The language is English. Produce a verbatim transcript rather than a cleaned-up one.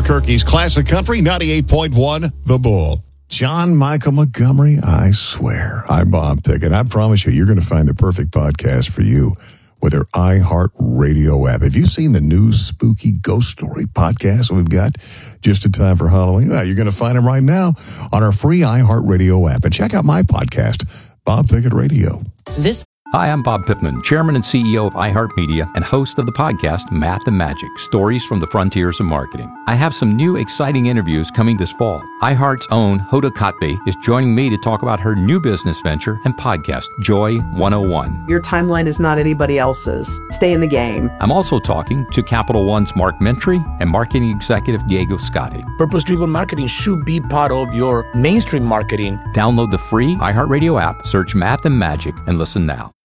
Albuquerque's classic country, ninety-eight point one, The Bull. John Michael Montgomery, I swear. I'm Bob Pickett. I promise you, you're going to find the perfect podcast for you with our iHeartRadio app. Have you seen the new spooky ghost story podcast we've got just in time for Halloween? Well, you're going to find them right now on our free iHeartRadio app. And check out my podcast, Bob Pickett Radio. This Hi, I'm Bob Pittman, Chairman and C E O of iHeartMedia and host of the podcast Math and Magic, Stories from the Frontiers of Marketing. I have some new exciting interviews coming this fall. iHeart's own Hoda Kotb is joining me to talk about her new business venture and podcast, Joy one oh one. Your timeline is not anybody else's. Stay in the game. I'm also talking to Capital One's Mark Mentry and marketing executive Diego Scotti. Purpose-driven marketing should be part of your mainstream marketing. Download the free iHeartRadio app, search Math and Magic, and listen now.